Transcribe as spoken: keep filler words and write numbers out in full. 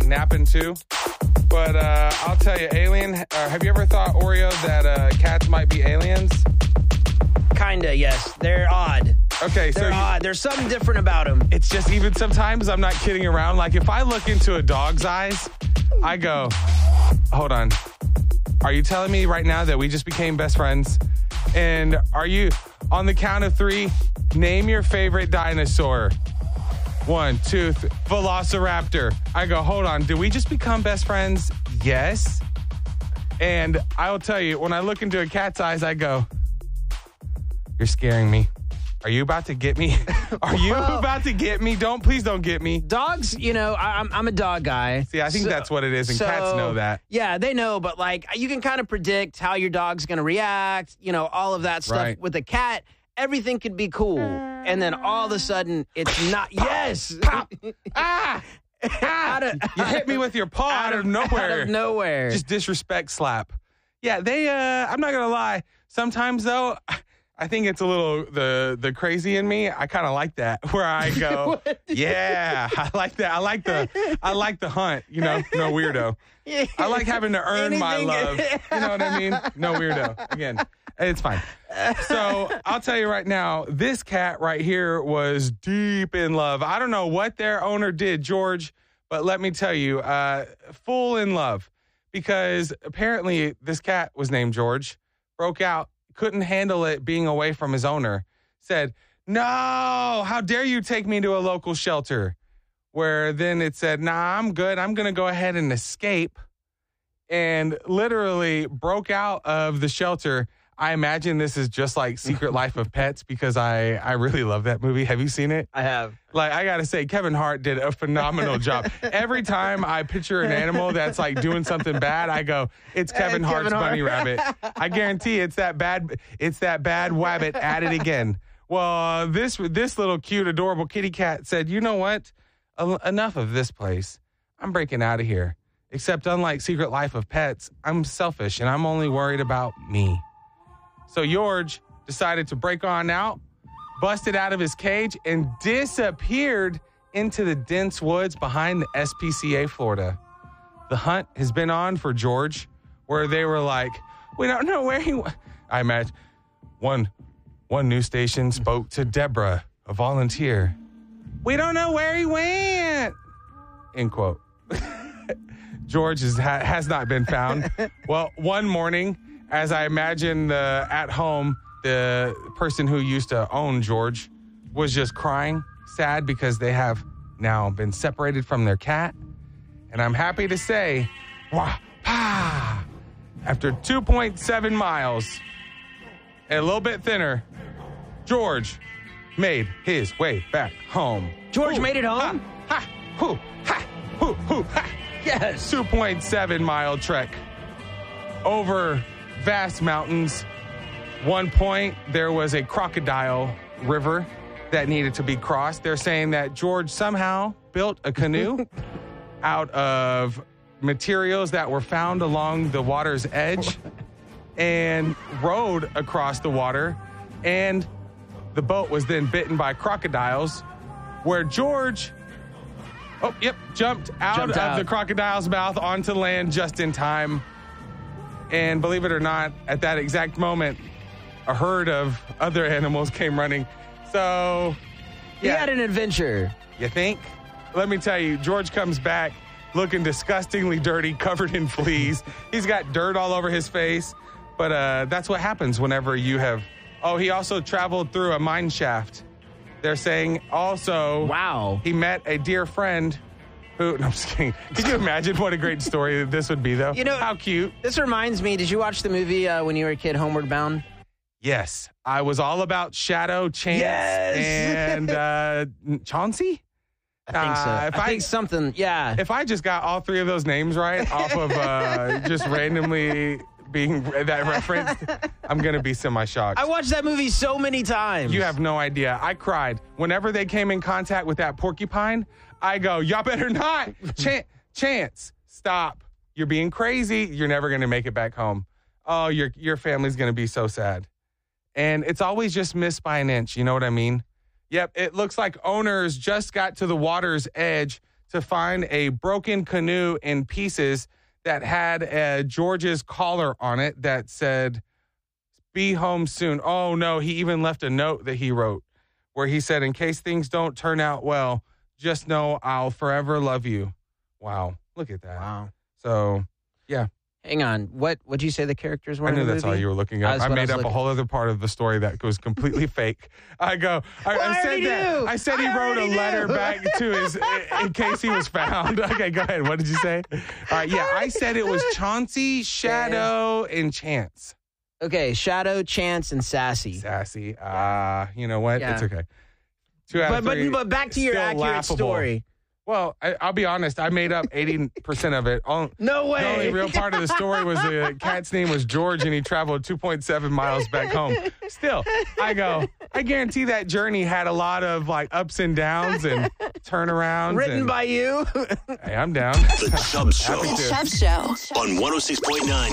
napping too. But uh, I'll tell you, alien, uh, have you ever thought, Oreo, that uh, cats might be aliens? Kinda, yes. They're odd. Okay, so They're you- odd. There's something different about them. it's just even sometimes, I'm not kidding around. Like if I look into a dog's eyes, I go, hold on. Are you telling me right now that we just became best friends? And are you, on the count of three, name your favorite dinosaur? One, two, three. Velociraptor. I go, hold on. Did we just become best friends? Yes. And I'll tell you, when I look into a cat's eyes, I go, you're scaring me. Are you about to get me? Are you Well- about to get me? Don't, please don't get me. Dogs, you know, I, I'm I'm a dog guy. See, I think So- that's what it is, and so, cats know that. Yeah, they know, but like you can kind of predict how your dog's going to react, you know, all of that stuff. Right. With a cat, everything could be cool. And then all of a sudden, it's not. Yes. Pop! Ah! Ah! Out of- You hit me with your paw out, of nowhere. Out of nowhere. Just disrespect slap. Yeah, they, uh, I'm not going to lie. Sometimes, though, I think it's a little, the the crazy in me, I kind of like that, where I go, yeah, I like that. I like the, I like the hunt, you know, no weirdo. I like having to earn my Anything- love. You know what I mean? No weirdo. Again, it's fine. So I'll tell you right now, this cat right here was deep in love. I don't know what their owner did, George, but let me tell you, uh, full in love. Because apparently this cat was named George, broke out, couldn't handle it being away from his owner, said, no, how dare you take me to a local shelter? Where then it said, nah, I'm good. I'm going to go ahead and escape. And literally broke out of the shelter. I imagine this is just like Secret Life of Pets because I, I really love that movie. Have you seen it? I have. Like, I got to say, Kevin Hart did a phenomenal job. Every time I picture an animal that's like doing something bad, I go, it's Kevin It's Hart's Kevin Hart. bunny rabbit. I guarantee it's that bad, it's that bad wabbit at it again. Well, this, this little cute, adorable kitty cat said, you know what? En- enough of this place. I'm breaking out of here. Except unlike Secret Life of Pets, I'm selfish and I'm only worried about me. So George decided to break on out, busted out of his cage, and disappeared into the dense woods behind the S P C A Florida. The hunt has been on for George, where they were like, we don't know where he went. I imagine one, one news station spoke to Deborah, a volunteer. We don't know where he went, end quote. George is, ha, has not been found. Well, one morning, as I imagine uh, at home, the person who used to own George was just crying, sad because they have now been separated from their cat. And I'm happy to say, wah, pa, after two point seven miles and a little bit thinner, George made his way back home. George Ooh, made it home? Ha, ha, hoo, ha, hoo, hoo, ha. Yes. two point seven mile trek over vast mountains. One point, there was a crocodile river that needed to be crossed. They're saying that George somehow built a canoe out of materials that were found along the water's edge and rowed across the water. And the boat was then bitten by crocodiles, where George, oh, yep, jumped out Jumped of out. the crocodile's mouth onto land just in time. And believe it or not, at that exact moment, a herd of other animals came running. So, He yeah, had an adventure. you think? Let me tell you, George comes back looking disgustingly dirty, covered in fleas. He's got dirt all over his face. But uh, that's what happens whenever you have... Oh, he also traveled through a mine shaft. They're saying also... Wow. He met a dear friend who... No, I'm just kidding. Could you imagine what a great story this would be, though? You know- How cute. This reminds me, did you watch the movie uh, when you were a kid, Homeward Bound? Yes. I was all about Shadow, Chance, Yes. and uh, Chauncey? I think so. Uh, if I I- think something, yeah. If I just got all three of those names right off of uh, just randomly being that referenced, I'm going to be semi-shocked. I watched that movie so many times. You have no idea. I cried. Whenever they came in contact with that porcupine, I go, y'all better not. Ch- Chance, stop. You're being crazy. You're never going to make it back home. Oh, your your family's going to be so sad. And it's always just missed by an inch. You know what I mean? Yep, it looks like owners just got to the water's edge to find a broken canoe in pieces that had uh, George's collar on it that said, "Be home soon." Oh, no, he even left a note that he wrote where he said, "In case things don't turn out well, just know I'll forever love you." Wow. Look at that. Wow. So, yeah. Hang on. What would you say the characters were I in knew the that's movie? all you were looking up. That's I what I made was up looking- a whole other part of the story that was completely fake. I go, I, Well, I I said already that. knew. I said he I wrote a already letter knew. back to his, in case he was found. Okay, go ahead. What did you say? All right, yeah, I said it was Chauncey, Shadow, and Chance. Okay, Shadow, Chance, and Sassy. Sassy. Ah, uh, you know what? Yeah. It's okay. Two out But, of but, three. but back to your Still accurate laughable. story. Well, I, I'll be honest. I made up eighty percent of it. All, No way. The only real part of the story was the cat's name was George, and he traveled two point seven miles back home. Still, I go, I guarantee that journey had a lot of like ups and downs and turnarounds. Written and, by you. Hey, I'm down. The Chubb Show Happy to. The Chubb Show. on one oh six point nine